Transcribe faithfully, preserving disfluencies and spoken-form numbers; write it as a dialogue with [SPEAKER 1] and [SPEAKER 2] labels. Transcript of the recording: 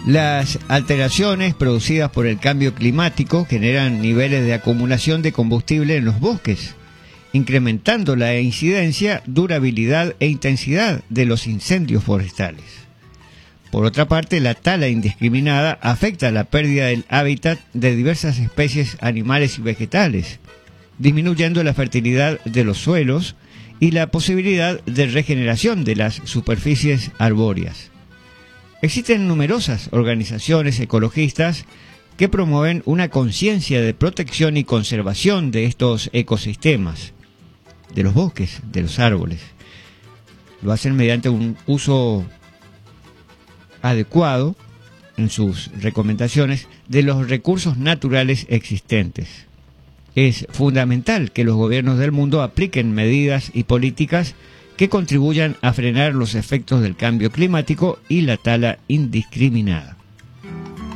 [SPEAKER 1] Las alteraciones producidas por el cambio climático generan niveles de acumulación de combustible en los bosques, incrementando la incidencia, durabilidad e intensidad de los incendios forestales. Por otra parte, la tala indiscriminada afecta la pérdida del hábitat de diversas especies animales y vegetales, disminuyendo la fertilidad de los suelos y la posibilidad de regeneración de las superficies arbóreas. Existen numerosas organizaciones ecologistas que promueven una conciencia de protección y conservación de estos ecosistemas, de los bosques, de los árboles. Lo hacen mediante un uso adecuado en sus recomendaciones de los recursos naturales existentes. Es fundamental que los gobiernos del mundo apliquen medidas y políticas que contribuyan a frenar los efectos del cambio climático y la tala indiscriminada.